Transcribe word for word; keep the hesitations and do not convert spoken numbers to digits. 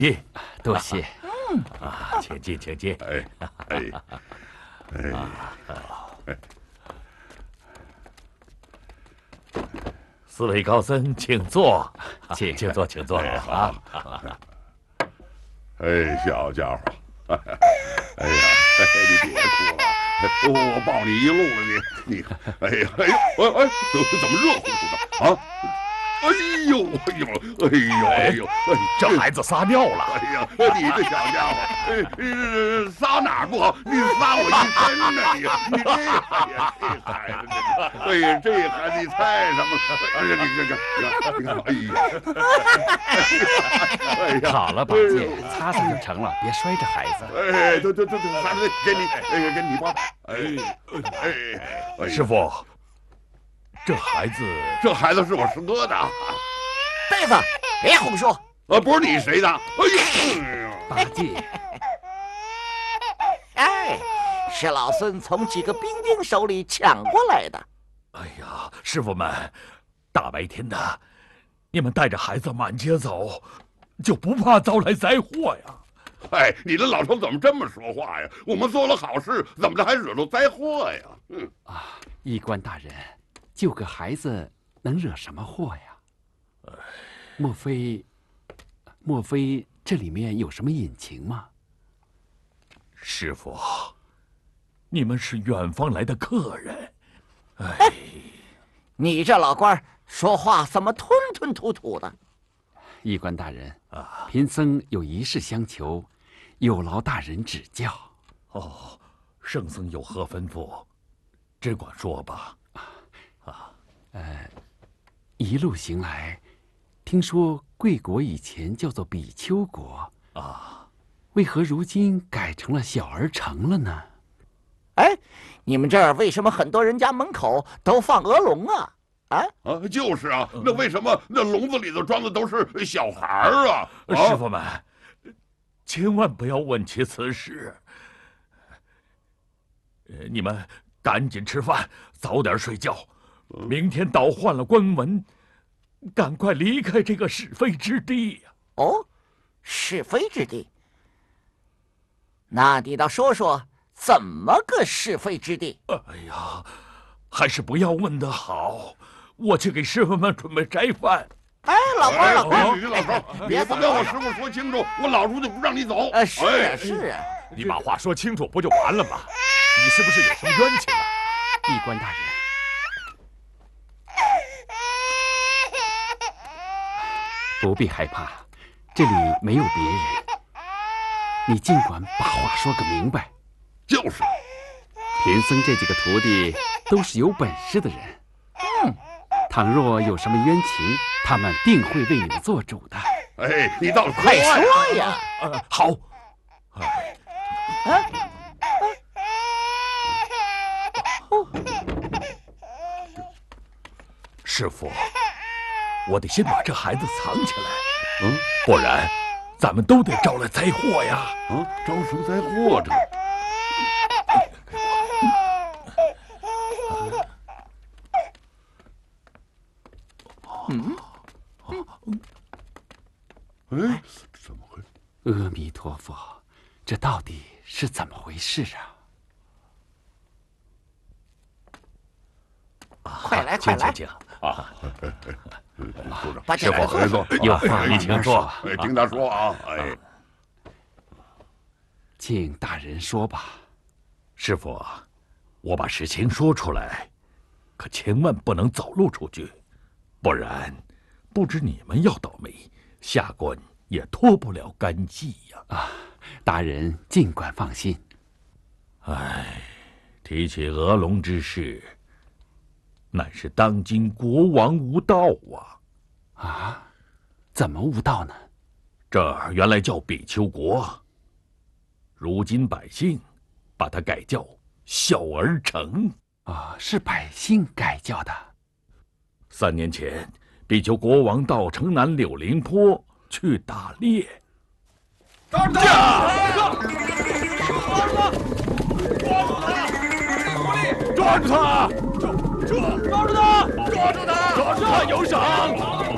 进， 多谢。 嗯啊，请进，请进。 哎哎哎哎！ 四位高僧，请坐， 请请坐，请坐啊！ 哎，小家伙，哎呀，你别哭了，我我抱你一路了，你你，哎呀哎呦哎哎，怎么热乎乎的啊？哎呦哎呦哎呦哎呦！ 这孩子撒尿了！ 哎呀，你这小家伙，呃，撒哪儿不好？你撒我一身呢！你你这，哎呀，这孩子，哎呀，这孩子你猜什么？哎呀，你这这，你看，哎呀，哎呀， 好了，宝剑，擦擦就成了，别摔着孩子。 哎，对对对对，孩子，给你，哎，给你包。哎哎哎， 师傅。这孩子， 这孩子是我师哥的。 辈子，别胡说！ 啊，不是你谁的？哎呦，八戒， 哎，是老孙从几个兵丁手里抢过来的。 哎呀，师傅们，大白天的，你们带着孩子满街走，就不怕遭来灾祸呀？ 哎，你的老头怎么这么说话呀？我们做了好事，怎么着还惹出灾祸呀？ 嗯啊，医官大人。救个孩子能惹什么祸呀？莫非，莫非这里面有什么隐情吗？ 师傅，你们是远方来的客人，哎， 你这老官说话怎么吞吞吐吐的？ 医官大人啊，贫僧有一事相求，有劳大人指教。 哦，圣僧有何吩咐，只管说吧。 啊，呃，一路行来，听说贵国以前叫做比丘国啊， 为何如今改成了小儿城了呢？ 哎，你们这儿为什么很多人家门口都放鹅笼啊？啊啊，就是啊，那为什么那笼子里头装的都是小孩儿啊？ 啊师傅们，千万不要问起此事。呃，你们赶紧吃饭，早点睡觉。明天倒换了关门，赶快离开这个是非之地呀！ 哦，是非之地？那你倒说说，怎么个是非之地？ 哎呀，还是不要问得好。我去给师傅们准备斋饭。 哎，老官，老官， 你老头，你不跟我师傅说清楚，我老叔就不让你走。 呃，是啊，是啊， 你把话说清楚不就完了吗？你是不是有什么冤情啊？ 医官大人。不必害怕，这里没有别人。你尽管把话说个明白。 就是， 贫僧这几个徒弟都是有本事的人。 嗯， 倘若有什么冤情，他们定会为你们做主的。 哎，你倒是快说呀！ 呃，好。 哎，啊， 哦，师傅。我得先把这孩子藏起来，嗯，不然咱们都得招来灾祸呀！ 啊，招什么灾祸这？ 嗯， 哎，怎么回事？ 阿弥陀佛，这到底是怎么回事啊？快来，快来！ 啊！ 师傅， 师傅， 有话你请说。 哎，听他说啊，哎， 请大人说吧。 师傅，我把事情说出来，可千万不能走露出去，不然，不止你们要倒霉，下官也脱不了干系呀！ 啊，大人尽管放心。 哎，提起鹅笼之事。乃是当今国王无道啊！ 啊，怎么无道呢？ 这儿原来叫比丘国，如今百姓把它改叫小儿城。 啊，是百姓改叫的。 三年前，比丘国王到城南柳林坡去打猎。 抓住他！抓住他！抓住他！抓住他！抓住他！抓住他！有赏！